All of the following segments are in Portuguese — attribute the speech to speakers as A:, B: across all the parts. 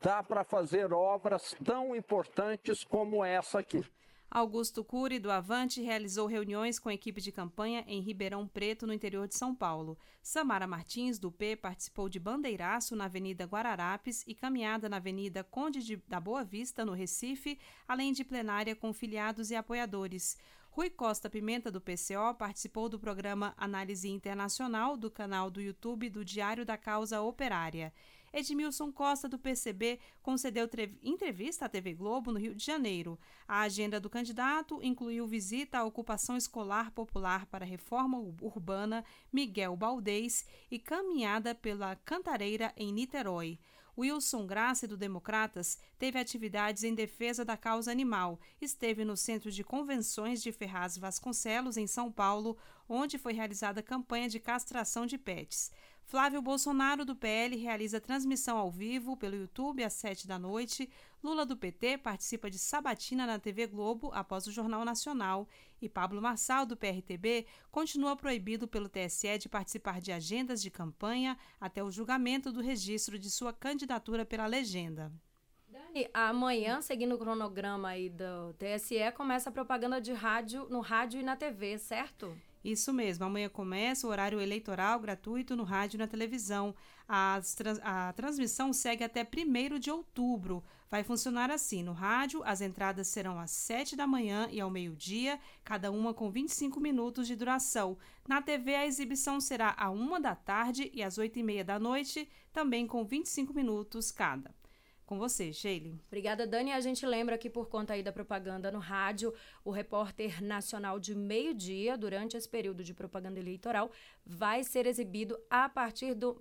A: dá para fazer obras tão importantes como essa aqui.
B: Augusto Cury, do Avante, realizou reuniões com a equipe de campanha em Ribeirão Preto, no interior de São Paulo. Samara Martins, do P, participou de bandeiraço na Avenida Guararapes e caminhada na Avenida Conde da Boa Vista, no Recife, além de plenária com filiados e apoiadores. Rui Costa Pimenta, do PCO, participou do programa Análise Internacional do canal do YouTube do Diário da Causa Operária. Edmilson Costa, do PCB, concedeu entrevista à TV Globo no Rio de Janeiro. A agenda do candidato incluiu visita à ocupação escolar popular para a reforma urbana Miguel Baldez e caminhada pela Cantareira em Niterói. Wilson Graça, do Democratas, teve atividades em defesa da causa animal. Esteve no Centro de Convenções de Ferraz Vasconcelos, em São Paulo, onde foi realizada a campanha de castração de pets. Flávio Bolsonaro, do PL, realiza transmissão ao vivo pelo YouTube às 19h. Lula, do PT, participa de sabatina na TV Globo após o Jornal Nacional. E Pablo Marçal, do PRTB, continua proibido pelo TSE de participar de agendas de campanha até o julgamento do registro de sua candidatura pela legenda.
C: Dani, amanhã, seguindo o cronograma aí do TSE, começa a propaganda de rádio, no rádio e na TV, certo?
B: Isso mesmo, amanhã começa o horário eleitoral gratuito no rádio e na televisão. A transmissão segue até 1º de outubro. Vai funcionar assim: no rádio, as entradas serão às 7 da manhã e ao meio-dia, cada uma com 25 minutos de duração. Na TV, a exibição será à 1 da tarde e às 8h30 da noite, também com 25 minutos cada. Com você, Sheila.
C: Obrigada, Dani. A gente lembra que, por conta aí da propaganda no rádio, o repórter nacional de meio-dia, durante esse período de propaganda eleitoral, vai ser exibido a partir do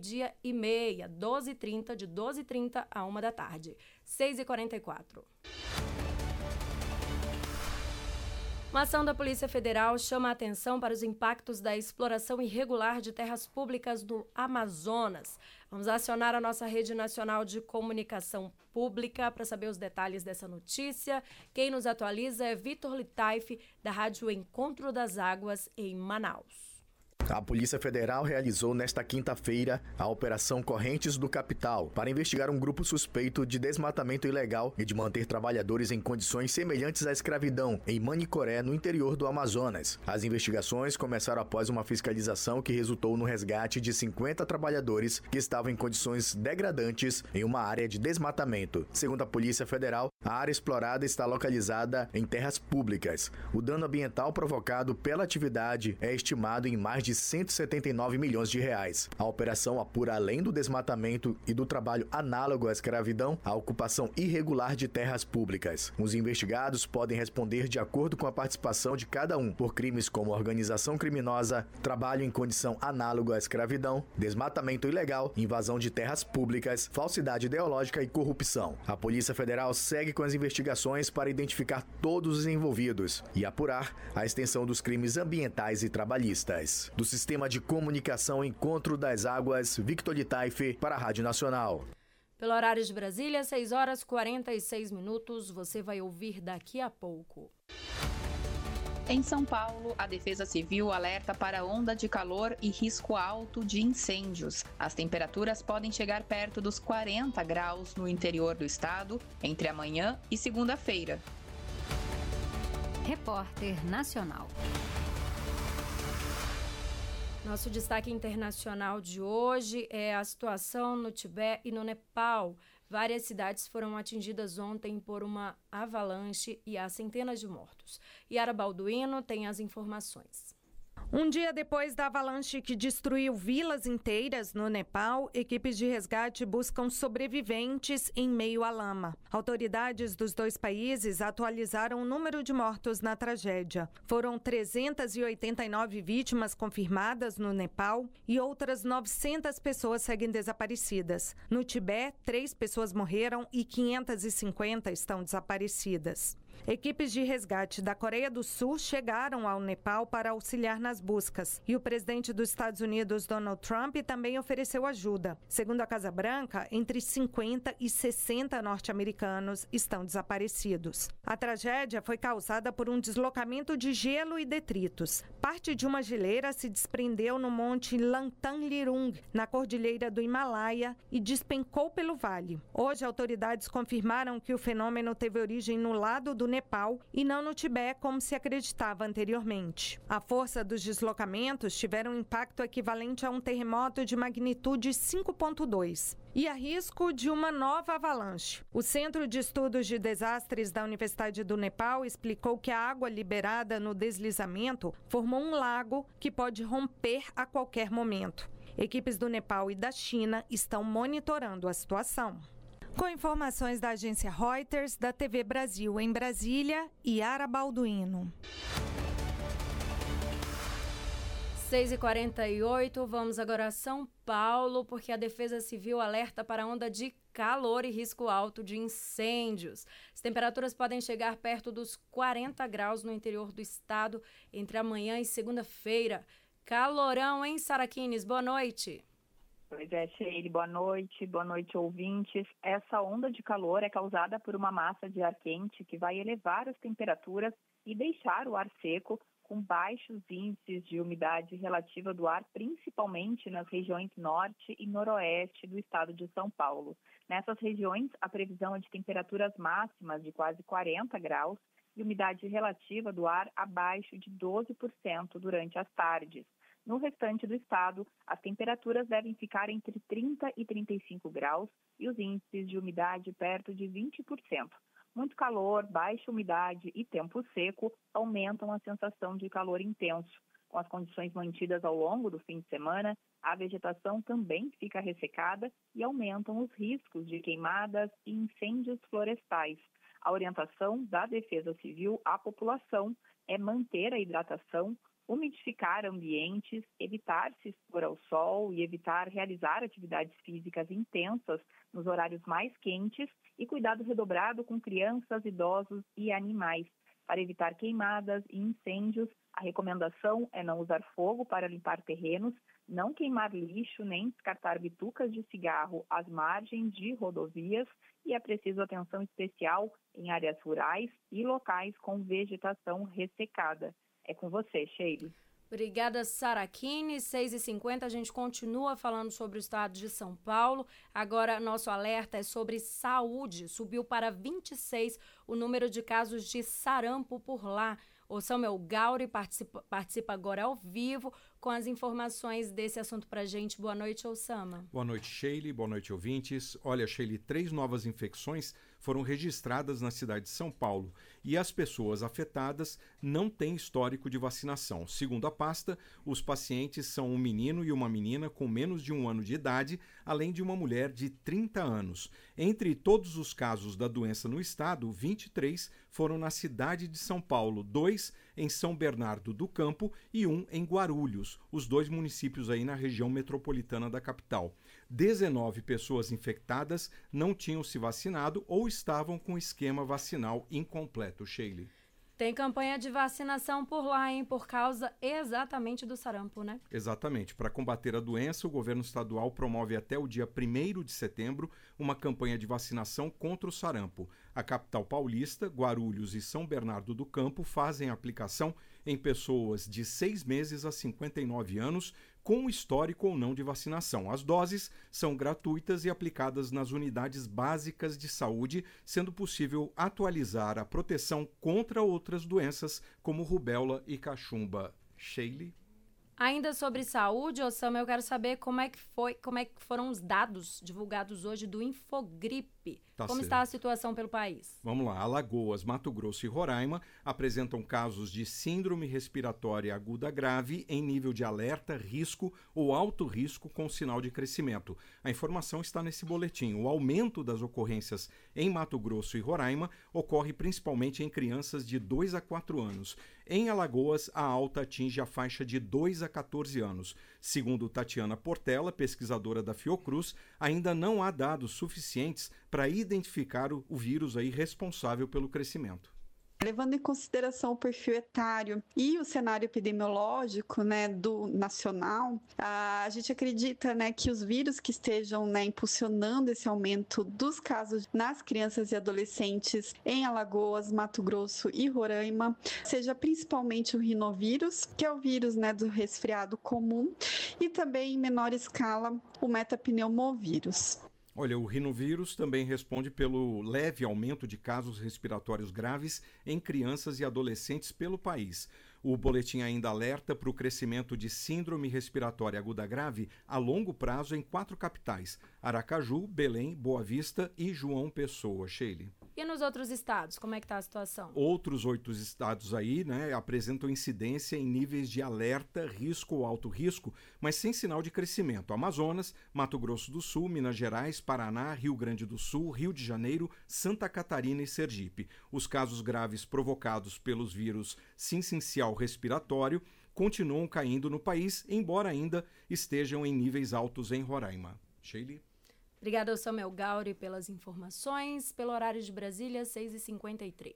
C: 12h30, 12h30, de 12h30 a 1 da tarde. 6h44. Uma ação da Polícia Federal chama a atenção para os impactos da exploração irregular de terras públicas do Amazonas. Vamos acionar a nossa Rede Nacional de Comunicação Pública para saber os detalhes dessa notícia. Quem nos atualiza é Vitor Litaife, da Rádio Encontro das Águas, em Manaus.
D: A Polícia Federal realizou nesta quinta-feira a Operação Correntes do Capital para investigar um grupo suspeito de desmatamento ilegal e de manter trabalhadores em condições semelhantes à escravidão em Manicoré, no interior do Amazonas. As investigações começaram após uma fiscalização que resultou no resgate de 50 trabalhadores que estavam em condições degradantes em uma área de desmatamento. Segundo a Polícia Federal, a área explorada está localizada em terras públicas. O dano ambiental provocado pela atividade é estimado em mais de 179 milhões de reais. A operação apura, além do desmatamento e do trabalho análogo à escravidão, a ocupação irregular de terras públicas. Os investigados podem responder de acordo com a participação de cada um por crimes como organização criminosa, trabalho em condição análoga à escravidão, desmatamento ilegal, invasão de terras públicas, falsidade ideológica e corrupção. A Polícia Federal segue com as investigações para identificar todos os envolvidos e apurar a extensão dos crimes ambientais e trabalhistas. Do Sistema de Comunicação Encontro das Águas, Victor Litaife, para a Rádio Nacional.
C: Pelo horário de Brasília, 6h46, você vai ouvir daqui a pouco.
E: Em São Paulo, a Defesa Civil alerta para onda de calor e risco alto de incêndios. As temperaturas podem chegar perto dos 40 graus no interior do estado entre amanhã e segunda-feira.
F: Repórter Nacional.
C: Nosso destaque internacional de hoje é a situação no Tibete e no Nepal. Várias cidades foram atingidas ontem por uma avalanche e há centenas de mortos. Yara Balduino tem as informações.
G: Um dia depois da avalanche que destruiu vilas inteiras no Nepal, equipes de resgate buscam sobreviventes em meio à lama. Autoridades dos dois países atualizaram o número de mortos na tragédia. Foram 389 vítimas confirmadas no Nepal e outras 900 pessoas seguem desaparecidas. No Tibete, 3 pessoas morreram e 550 estão desaparecidas. Equipes de resgate da Coreia do Sul chegaram ao Nepal para auxiliar nas buscas. E o presidente dos Estados Unidos, Donald Trump, também ofereceu ajuda. Segundo a Casa Branca, entre 50 e 60 norte-americanos estão desaparecidos. A tragédia foi causada por um deslocamento de gelo e detritos. Parte de uma geleira se desprendeu no monte Lantang-Lirung, na cordilheira do Himalaia, e despencou pelo vale. Hoje, autoridades confirmaram que o fenômeno teve origem no lado do Nepal e não no Tibete, como se acreditava anteriormente. A força dos deslocamentos tiveram um impacto equivalente a um terremoto de magnitude 5,2. E há risco de uma nova avalanche. O Centro de Estudos de Desastres da Universidade do Nepal explicou que a água liberada no deslizamento formou um lago que pode romper a qualquer momento. Equipes do Nepal e da China estão monitorando a situação. Com informações da agência Reuters, da TV Brasil em Brasília, Yara Balduino.
C: 6h48, vamos agora a São Paulo, porque a Defesa Civil alerta para onda de calor e risco alto de incêndios. As temperaturas podem chegar perto dos 40 graus no interior do estado entre amanhã e segunda-feira. Calorão, hein, Saraquines? Boa noite.
F: Pois é, Sheila, boa noite, ouvintes. Essa onda de calor é causada por uma massa de ar quente que vai elevar as temperaturas e deixar o ar seco, com baixos índices de umidade relativa do ar, principalmente nas regiões norte e noroeste do estado de São Paulo. Nessas regiões, a previsão é de temperaturas máximas de quase 40 graus e umidade relativa do ar abaixo de 12% durante as tardes. No restante do estado, as temperaturas devem ficar entre 30 e 35 graus e os índices de umidade perto de 20%. Muito calor, baixa umidade e tempo seco aumentam a sensação de calor intenso. Com as condições mantidas ao longo do fim de semana, a vegetação também fica ressecada e aumentam os riscos de queimadas e incêndios florestais. A orientação da Defesa Civil à população é manter a hidratação, umidificar ambientes, evitar se expor ao sol e evitar realizar atividades físicas intensas nos horários mais quentes e cuidado redobrado com crianças, idosos e animais. Para evitar queimadas e incêndios, a recomendação é não usar fogo para limpar terrenos, não queimar lixo nem descartar bitucas de cigarro às margens de rodovias e é preciso atenção especial em áreas rurais e locais com vegetação ressecada. É com você, Sheila.
C: Obrigada, Saraquine. 6h50, a gente continua falando sobre o estado de São Paulo. Agora, nosso alerta é sobre saúde. Subiu para 26 o número de casos de sarampo por lá. O Samuel Gauri participa agora ao vivo com as informações desse assunto pra gente. Boa noite, Osama.
H: Boa noite, Sheila. Boa noite, ouvintes. Olha, Sheila, 3 novas infecções foram registradas na cidade de São Paulo e as pessoas afetadas não têm histórico de vacinação. Segundo a pasta, os pacientes são um menino e uma menina com menos de 1 ano de idade, além de uma mulher de 30 anos. Entre todos os casos da doença no estado, 23 foram na cidade de São Paulo, 2 em São Bernardo do Campo e 1 em Guarulhos, os 2 municípios aí na região metropolitana da capital. 19 pessoas infectadas não tinham se vacinado ou estavam com esquema vacinal incompleto, Sheila.
C: Tem campanha de vacinação por lá, hein? Por causa exatamente do sarampo, né?
H: Exatamente. Para combater a doença, o governo estadual promove até o dia 1º de setembro uma campanha de vacinação contra o sarampo. A capital paulista, Guarulhos e São Bernardo do Campo fazem a aplicação em pessoas de 6 meses a 59 anos, com histórico ou não de vacinação. As doses são gratuitas e aplicadas nas unidades básicas de saúde, sendo possível atualizar a proteção contra outras doenças, como rubéola e cachumba. Sheila?
C: Ainda sobre saúde, Osama, eu quero saber como é que foram os dados divulgados hoje do Infogripe. Como está a situação pelo país?
H: Vamos lá. Alagoas, Mato Grosso e Roraima apresentam casos de síndrome respiratória aguda grave em nível de alerta, risco ou alto risco com sinal de crescimento. A informação está nesse boletim. O aumento das ocorrências em Mato Grosso e Roraima ocorre principalmente em crianças de 2 a 4 anos. Em Alagoas, a alta atinge a faixa de 2 a 14 anos. Segundo Tatiana Portela, pesquisadora da Fiocruz, ainda não há dados suficientes para identificar o vírus aí responsável pelo crescimento.
I: Levando em consideração o perfil etário e o cenário epidemiológico, do nacional, a gente acredita, que os vírus que estejam, impulsionando esse aumento dos casos nas crianças e adolescentes em Alagoas, Mato Grosso e Roraima, seja principalmente o rinovírus, que é o vírus, do resfriado comum, e também em menor escala o metapneumovírus.
H: Olha, o rinovírus também responde pelo leve aumento de casos respiratórios graves em crianças e adolescentes pelo país. O boletim ainda alerta para o crescimento de síndrome respiratória aguda grave a longo prazo em 4 capitais: Aracaju, Belém, Boa Vista e João Pessoa. Sheila.
C: E nos outros estados, como é que está a situação?
H: Outros 8 estados aí, apresentam incidência em níveis de alerta, risco ou alto risco, mas sem sinal de crescimento. Amazonas, Mato Grosso do Sul, Minas Gerais, Paraná, Rio Grande do Sul, Rio de Janeiro, Santa Catarina e Sergipe. Os casos graves provocados pelos vírus sincicial respiratório continuam caindo no país, embora ainda estejam em níveis altos em Roraima. Sheila.
C: Obrigada ao Samuel Gauri pelas informações. Pelo horário de Brasília, 6h53.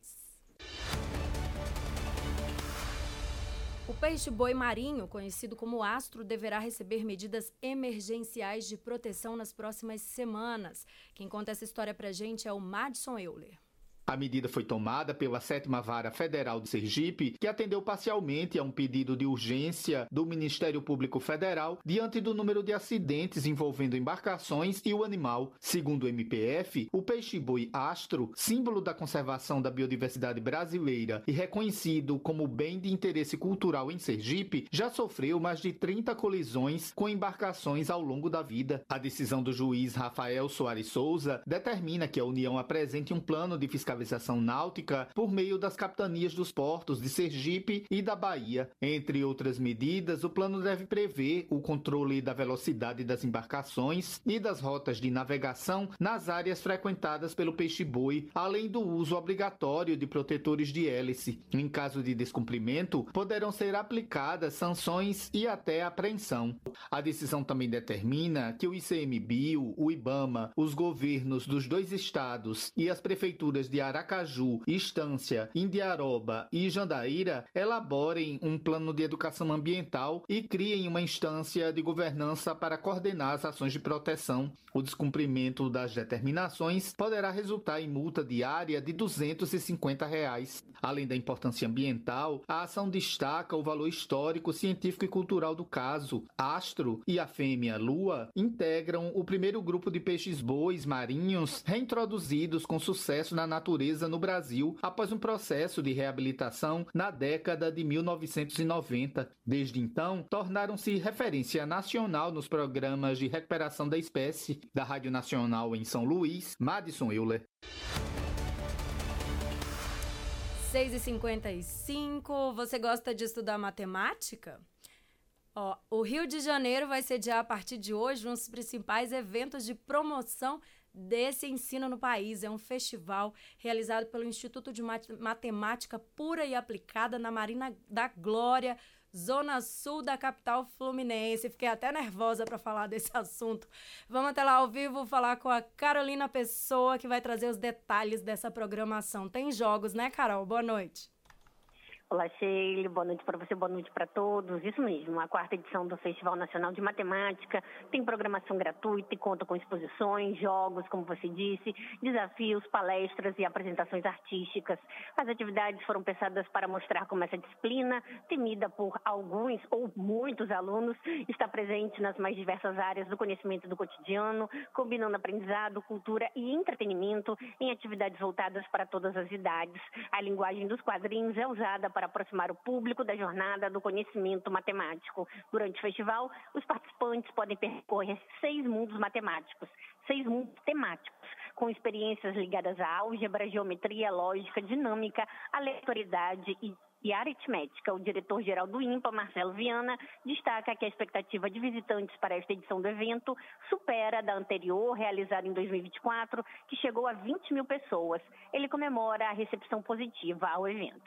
C: O peixe-boi marinho, conhecido como astro, deverá receber medidas emergenciais de proteção nas próximas semanas. Quem conta essa história pra gente é o Madison Euler.
J: A medida foi tomada pela 7ª Vara Federal de Sergipe, que atendeu parcialmente a um pedido de urgência do Ministério Público Federal diante do número de acidentes envolvendo embarcações e o animal. Segundo o MPF, o peixe-boi astro, símbolo da conservação da biodiversidade brasileira e reconhecido como bem de interesse cultural em Sergipe, já sofreu mais de 30 colisões com embarcações ao longo da vida. A decisão do juiz Rafael Soares Souza determina que a União apresente um plano de fiscalização náutica por meio das capitanias dos portos de Sergipe e da Bahia. Entre outras medidas, o plano deve prever o controle da velocidade das embarcações e das rotas de navegação nas áreas frequentadas pelo peixe-boi, além do uso obrigatório de protetores de hélice. Em caso de descumprimento, poderão ser aplicadas sanções e até apreensão. A decisão também determina que o ICMBio, o IBAMA, os governos dos 2 estados e as prefeituras de Aracaju, Estância, Indiaroba e Jandaíra elaborem um plano de educação ambiental e criem uma instância de governança para coordenar as ações de proteção. O descumprimento das determinações poderá resultar em multa diária de R$ 250. Além da importância ambiental, a ação destaca o valor histórico, científico e cultural do caso. Astro e a fêmea Lua integram o primeiro grupo de peixes-bois marinhos reintroduzidos com sucesso na natureza no Brasil após um processo de reabilitação na década de 1990. Desde então, tornaram-se referência nacional nos programas de recuperação da espécie. Da Rádio Nacional em São Luís, Madison Euler.
C: 6h55. Você gosta de estudar matemática? O Rio de Janeiro vai sediar a partir de hoje um dos principais eventos de promoção desse ensino no país. É um festival realizado pelo Instituto de Matemática Pura e Aplicada na Marina da Glória, zona sul da capital fluminense. Fiquei até nervosa para falar desse assunto. Vamos até lá ao vivo falar com a Carolina Pessoa, que vai trazer os detalhes dessa programação. Tem jogos, né, Carol? Boa noite.
K: Olá, Sheila. Boa noite para você, boa noite para todos. Isso mesmo, a 4ª edição do Festival Nacional de Matemática tem programação gratuita e conta com exposições, jogos, como você disse, desafios, palestras e apresentações artísticas. As atividades foram pensadas para mostrar como essa disciplina, temida por alguns ou muitos alunos, está presente nas mais diversas áreas do conhecimento do cotidiano, combinando aprendizado, cultura e entretenimento em atividades voltadas para todas as idades. A linguagem dos quadrinhos é usada para aproximar o público da jornada do conhecimento matemático. Durante o festival, os participantes podem percorrer 6 mundos matemáticos, 6 mundos temáticos, com experiências ligadas à álgebra, geometria, lógica, dinâmica, aleatoriedade e aritmética. O diretor-geral do INPA, Marcelo Viana, destaca que a expectativa de visitantes para esta edição do evento supera a da anterior, realizada em 2024, que chegou a 20 mil pessoas. Ele comemora a recepção positiva ao evento.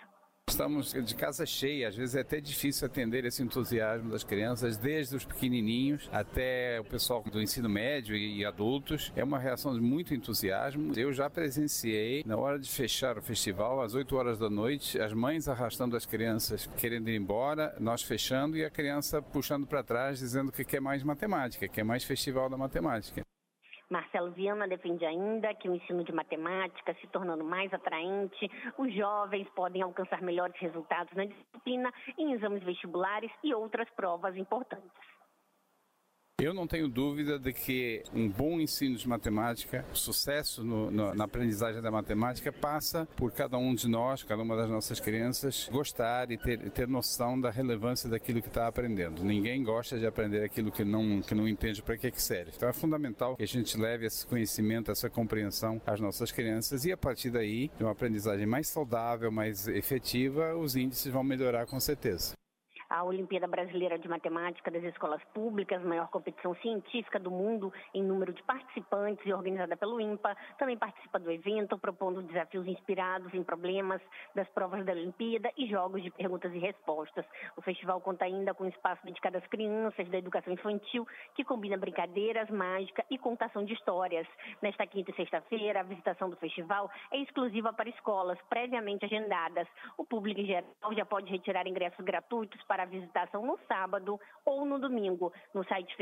L: Estamos de casa cheia, às vezes é até difícil atender esse entusiasmo das crianças, desde os pequenininhos até o pessoal do ensino médio e adultos. É uma reação de muito entusiasmo. Eu já presenciei, na hora de fechar o festival, às 8 horas da noite, as mães arrastando as crianças querendo ir embora, nós fechando e a criança puxando para trás, dizendo que quer mais matemática, quer mais festival da matemática.
K: Marcelo Viana defende ainda que o ensino de matemática, se tornando mais atraente, os jovens podem alcançar melhores resultados na disciplina, em exames vestibulares e outras provas importantes.
L: Eu não tenho dúvida de que um bom ensino de matemática, sucesso na aprendizagem da matemática, passa por cada um de nós, cada uma das nossas crianças, gostar e ter noção da relevância daquilo que está aprendendo. Ninguém gosta de aprender aquilo que não entende para que serve. Então é fundamental que a gente leve esse conhecimento, essa compreensão às nossas crianças e a partir daí, de uma aprendizagem mais saudável, mais efetiva, os índices vão melhorar com certeza.
K: A Olimpíada Brasileira de Matemática das Escolas Públicas, maior competição científica do mundo em número de participantes e organizada pelo INPA, também participa do evento, propondo desafios inspirados em problemas das provas da Olimpíada e jogos de perguntas e respostas. O festival conta ainda com um espaço dedicado às crianças da educação infantil, que combina brincadeiras, mágica e contação de histórias. Nesta quinta e sexta-feira, a visitação do festival é exclusiva para escolas previamente agendadas. O público em geral já pode retirar ingressos gratuitos para a visitação no sábado ou no domingo, no site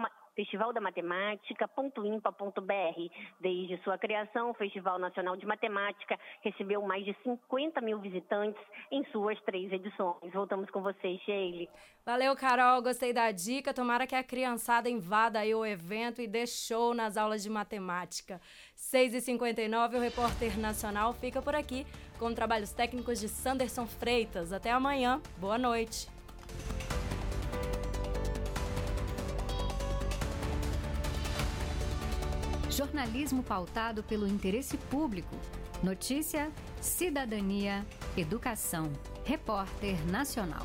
K: festivaldamatemática.impa.br. Desde sua criação, o Festival Nacional de Matemática recebeu mais de 50 mil visitantes em suas 3 edições. Voltamos com vocês, Sheila.
C: Valeu, Carol. Gostei da dica. Tomara que a criançada invada aí o evento e dê show nas aulas de matemática. 6h59, o Repórter Nacional fica por aqui com trabalhos técnicos de Sanderson Freitas. Até amanhã. Boa noite.
M: Jornalismo pautado pelo interesse público. Notícia, cidadania, educação. Repórter Nacional.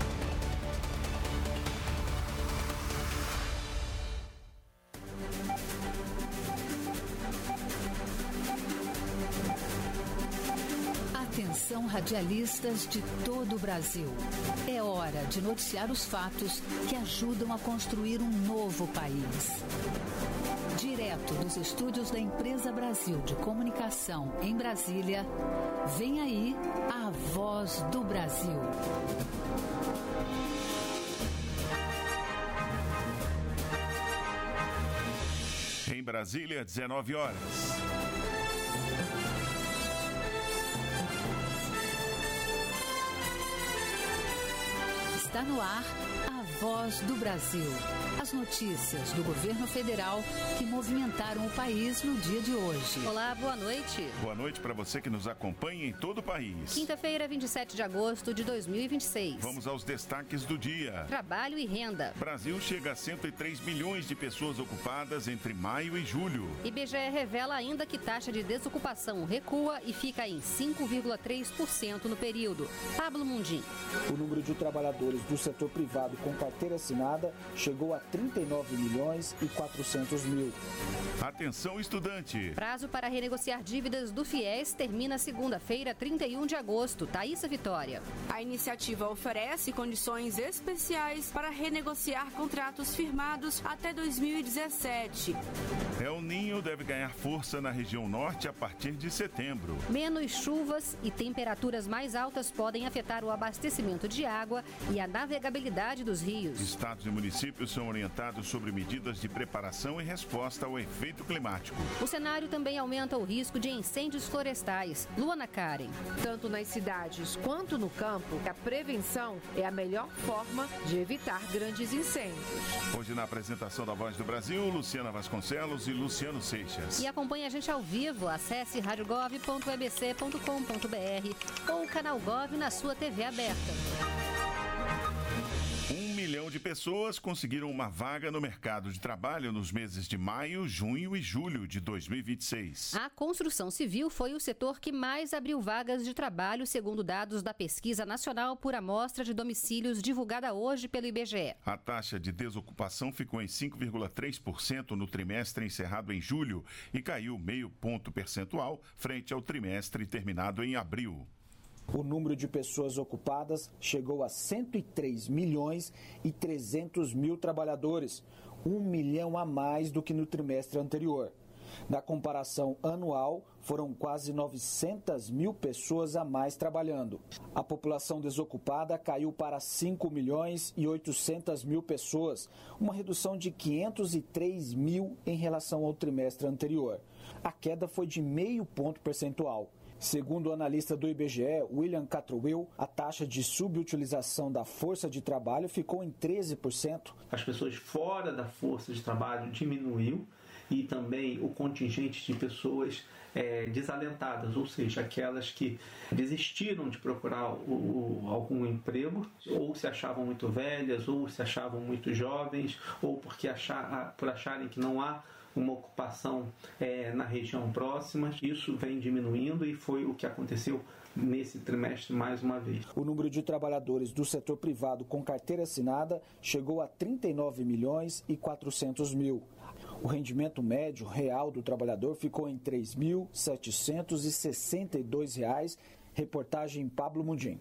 M: Atenção, radialistas de todo o Brasil. É hora de noticiar os fatos que ajudam a construir um novo país. Direto dos estúdios da Empresa Brasil de Comunicação em Brasília, vem aí a Voz do Brasil.
N: Em Brasília, 19 horas.
M: Está no ar a Voz do Brasil. As notícias do governo federal que movimentaram o país no dia de hoje.
O: Olá, boa noite.
N: Boa noite para você que nos acompanha em todo o país.
O: Quinta-feira, 27 de agosto de 2026.
N: Vamos aos destaques do dia.
O: Trabalho e renda.
N: Brasil chega a 103 milhões de pessoas ocupadas entre maio e julho.
O: IBGE revela ainda que taxa de desocupação recua e fica em 5,3% no período. Pablo Mundim.
P: O número de trabalhadores do setor privado com carteira assinada chegou a 39 milhões e 400 mil.
N: Atenção, estudante.
O: Prazo para renegociar dívidas do FIES termina segunda-feira, 31 de agosto. Thaísa Vitória.
Q: A iniciativa oferece condições especiais para renegociar contratos firmados até 2017.
N: El Ninho deve ganhar força na região norte a partir de setembro.
O: Menos chuvas e temperaturas mais altas podem afetar o abastecimento de água e a navegabilidade dos rios.
N: Estados e municípios são orientados sobre medidas de preparação e resposta ao efeito climático.
O: O cenário também aumenta o risco de incêndios florestais. Luana Karen.
R: Tanto nas cidades quanto no campo, a prevenção é a melhor forma de evitar grandes incêndios.
N: Hoje na apresentação da Voz do Brasil, Luciana Vasconcelos e Luciano Seixas.
O: E acompanhe a gente ao vivo. Acesse radiogov.ebc.com.br ou o canal Gov na sua TV aberta.
N: 1 milhão de pessoas conseguiram uma vaga no mercado de trabalho nos meses de maio, junho e julho de 2026.
O: A construção civil foi o setor que mais abriu vagas de trabalho, segundo dados da Pesquisa Nacional por Amostra de Domicílios, divulgada hoje pelo IBGE.
N: A taxa de desocupação ficou em 5,3% no trimestre encerrado em julho e caiu 0,5 ponto percentual frente ao trimestre terminado em abril.
P: O número de pessoas ocupadas chegou a 103 milhões e 300 mil trabalhadores, 1 milhão a mais do que no trimestre anterior. Na comparação anual, foram quase 900 mil pessoas a mais trabalhando. A população desocupada caiu para 5 milhões e 800 mil pessoas, uma redução de 503 mil em relação ao trimestre anterior. A queda foi de 0,5 ponto percentual. Segundo o analista do IBGE, William Catruil, a taxa de subutilização da força de trabalho ficou em 13%.
S: As pessoas fora da força de trabalho diminuiu e também o contingente de pessoas desalentadas, ou seja, aquelas que desistiram de procurar algum emprego, ou se achavam muito velhas, ou se achavam muito jovens, ou porque por acharem que não há uma ocupação na região próxima. Isso vem diminuindo e foi o que aconteceu nesse trimestre mais uma vez.
P: O número de trabalhadores do setor privado com carteira assinada chegou a 39 milhões e 400 mil. O rendimento médio real do trabalhador ficou em R$ 3.762. Reportagem Pablo Mundim.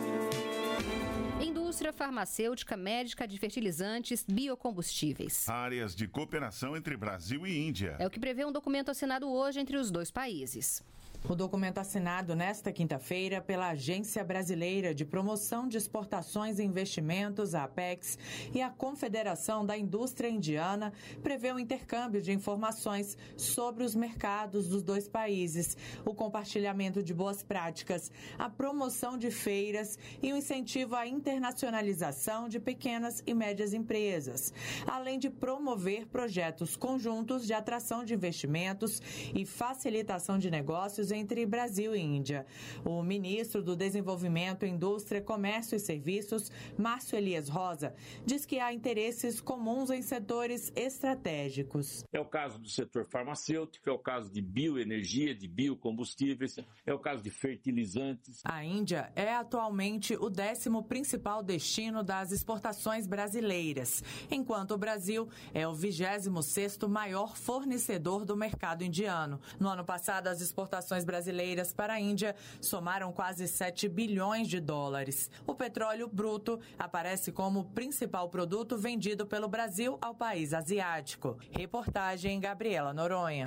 O: Indústria farmacêutica, médica, de fertilizantes, biocombustíveis.
N: Áreas de cooperação entre Brasil e Índia.
O: É o que prevê um documento assinado hoje entre os dois países.
T: O documento assinado nesta quinta-feira pela Agência Brasileira de Promoção de Exportações e Investimentos, a APEX, e a Confederação da Indústria Indiana prevê o intercâmbio de informações sobre os mercados dos dois países, o compartilhamento de boas práticas, a promoção de feiras e o incentivo à internacionalização de pequenas e médias empresas, além de promover projetos conjuntos de atração de investimentos e facilitação de negócios entre Brasil e Índia. O ministro do Desenvolvimento, Indústria, Comércio e Serviços, Márcio Elias Rosa, diz que há interesses comuns em setores estratégicos.
U: É o caso do setor farmacêutico, é o caso de bioenergia, de biocombustíveis, é o caso de fertilizantes.
T: A Índia é atualmente o 10º principal destino das exportações brasileiras, enquanto o Brasil é o 26º maior fornecedor do mercado indiano. No ano passado, as exportações brasileiras para a Índia somaram quase 7 bilhões de dólares. O petróleo bruto aparece como o principal produto vendido pelo Brasil ao país asiático. Reportagem Gabriela Noronha.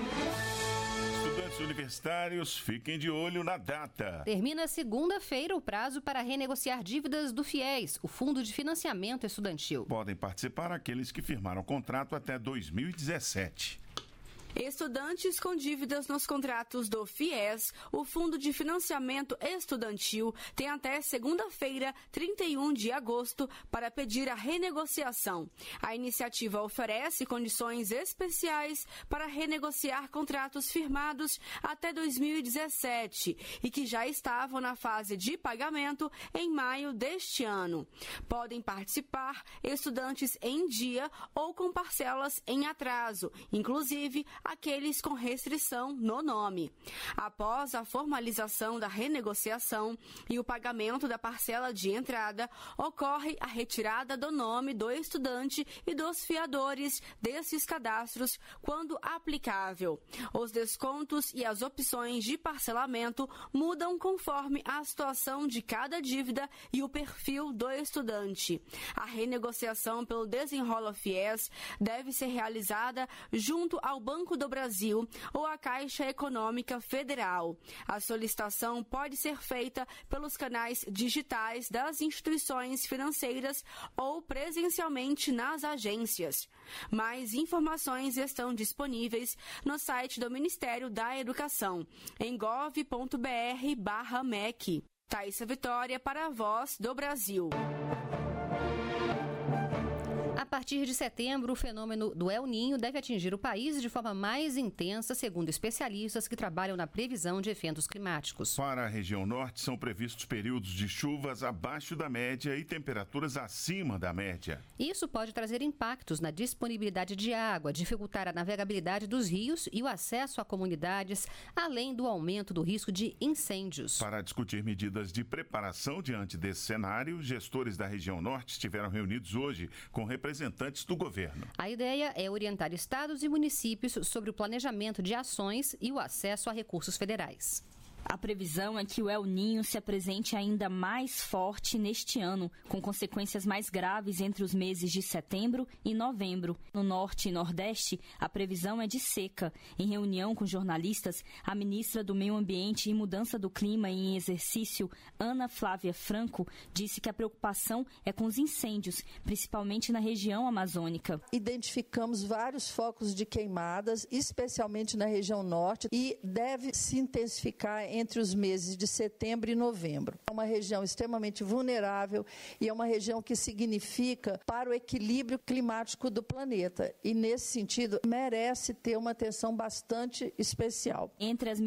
N: Estudantes universitários, fiquem de olho na data.
O: Termina segunda-feira o prazo para renegociar dívidas do FIES, o Fundo de Financiamento Estudantil.
N: Podem participar aqueles que firmaram contrato até 2017.
Q: Estudantes com dívidas nos contratos do FIES, o Fundo de Financiamento Estudantil, tem até segunda-feira, 31 de agosto, para pedir a renegociação. A iniciativa oferece condições especiais para renegociar contratos firmados até 2017 e que já estavam na fase de pagamento em maio deste ano. Podem participar estudantes em dia ou com parcelas em atraso, inclusive aqueles com restrição no nome. Após a formalização da renegociação e o pagamento da parcela de entrada, ocorre a retirada do nome do estudante e dos fiadores desses cadastros, quando aplicável. Os descontos e as opções de parcelamento mudam conforme a situação de cada dívida e o perfil do estudante. A renegociação pelo Desenrola FIES deve ser realizada junto ao Banco do Brasil ou a Caixa Econômica Federal. A solicitação pode ser feita pelos canais digitais das instituições financeiras ou presencialmente nas agências. Mais informações estão disponíveis no site do Ministério da Educação, em gov.br/MEC. Thaísa Vitória para a Voz do Brasil.
O: A partir de setembro, o fenômeno do El Niño deve atingir o país de forma mais intensa, segundo especialistas que trabalham na previsão de eventos climáticos.
N: Para a região norte, são previstos períodos de chuvas abaixo da média e temperaturas acima da média.
O: Isso pode trazer impactos na disponibilidade de água, dificultar a navegabilidade dos rios e o acesso a comunidades, além do aumento do risco de incêndios.
N: Para discutir medidas de preparação diante desse cenário, gestores da região norte estiveram reunidos hoje com representantes do governo.
O: A ideia é orientar estados e municípios sobre o planejamento de ações e o acesso a recursos federais.
A: A previsão é que o El Niño se apresente ainda mais forte neste ano, com consequências mais graves entre os meses de setembro e novembro. No norte e nordeste, a previsão é de seca. Em reunião com jornalistas, a ministra do Meio Ambiente e Mudança do Clima em exercício, Ana Flávia Franco, disse que a preocupação é com os incêndios, principalmente na região amazônica.
V: Identificamos vários focos de queimadas, especialmente na região norte, e deve se intensificar entre os meses de setembro e novembro. É uma região extremamente vulnerável e é uma região que significa para o equilíbrio climático do planeta. E, nesse sentido, merece ter uma atenção bastante especial.
A: Entre as